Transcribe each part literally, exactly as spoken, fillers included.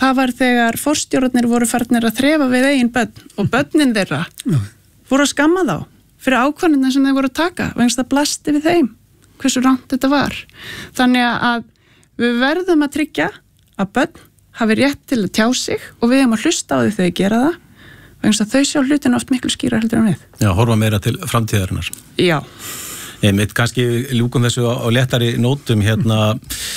það var þegar forstjórarnir voru farnir að þrefa við eigin börn og börnin þeirra Já. voru að skamma þá fyrir ákvarðanirnar sem þeir voru að taka vegna það blasti við þeim hversu rangt þetta var. Þannig að við verðum að tryggja að börn hafi rétt til að tjá sig og við hefum að hlusta á því þegar gera það vegna að þau sjá hlutin oft miklu skýra heldur en við. Já, horfa meira til framtíðarinnar. Já. Einmitt, kannski ljúkum þessu á, á léttari nótum hérna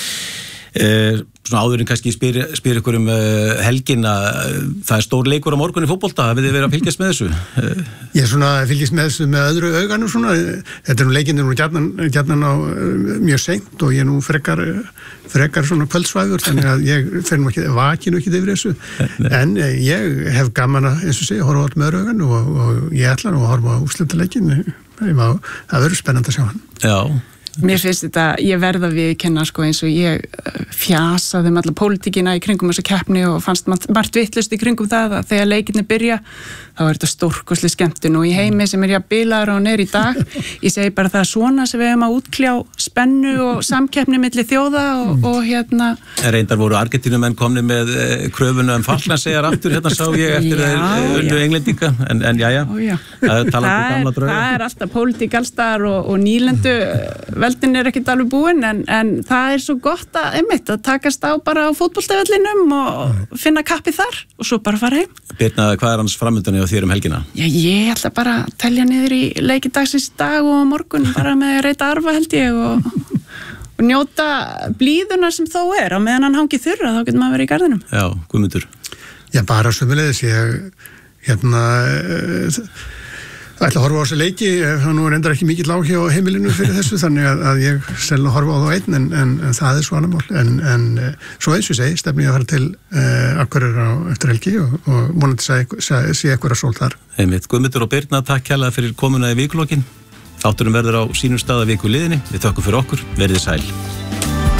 eh, svona áðurinn kannski spyr, spyr ykkur um uh, helgina, það er stór leikur á morgun í fótbolta, hafið þið verið að fylgjast með þessu? Ég er svona að fylgjast með þessu með öðru auganum svona, þetta er nú leikinir nú gjarnan, gjarnan á mjög seint og ég er nú frekar, frekar svona kvöldsvæður, þannig að ég fer nú ekki, vakinu ekki yfir þessu, en ég hef gaman að, eins og segja, horfa á með öðru augan og, og ég ætla nú að horfa á úrslitaleikin, það verður spennandi að sjá hann. Já. Mér finnst þetta, ég verða viðurkenna sko eins og ég fjasaði um alla pólitíkina í kringum þessu keppni og fannst margt vitlaust í kringum það að þegar leikinni byrja þá er þetta stórkostleg skemmtun og í heimi sem er ég að bilaður og neyri í dag ég segi bara það svona sem við hefum að útkljá spennu og samkeppni milli þjóða og, og hérna Reyndar voru Argentínumenn komni með eh, kröfuna um Falklandseyjar aftur, hérna sá ég eftir já, unnu já. englendinga en, en jæja, já. það, það, er, það er alltaf pólitík allstaðar og, og nýlendu veldin er ekkert alveg búin en, en það er svo gott að, einmitt, að takast á bara á fótboltavellinum og finna kappi þar og svo bara fara heim. Birna, hvað er hans framöndan á þér um helgina? Já, ég ætla bara að telja niður í leiki dagsins dag og morgun bara með að reyta arfa held ég og, og njóta blíðuna sem þó er og meðan hann hangi þurra þá getur maður verið í garðinum. Já, Guðmundur. Já, bara sömuleiðis ég hérna ætla að horfa á þessi leiki, það nú er endar ekki mikill áhugi á heimilinu fyrir þessu þannig að, að ég selna horfa á þá einn en, en, en það er svo annar mál en, en svo eins og segi, stefni ég að fara til uh, Akureyrar á eftir helgi og, og vonandi sé, sé, sé eitthvað sól þar. Einmitt, Guðmundur og Birna, takk kærlega fyrir komuna í vikulokkin. Þátturum verður á sínum stað að viku liðinni. Við þökkum fyrir okkur, verðið sæl.